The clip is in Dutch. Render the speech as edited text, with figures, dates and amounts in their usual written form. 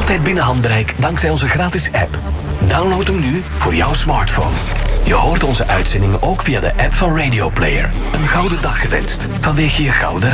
altijd binnen handbereik dankzij onze gratis app. Download hem nu voor jouw smartphone. Je hoort onze uitzendingen ook via de app van Radio Player. Een gouden dag gewenst vanwege je gouden